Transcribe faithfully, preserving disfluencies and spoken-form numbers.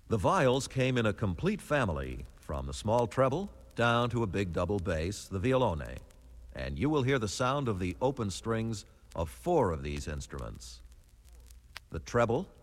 The viols came in a complete family, from the small treble down to a big double bass, the violone. And you will hear the sound of the open strings of four of these instruments. The treble,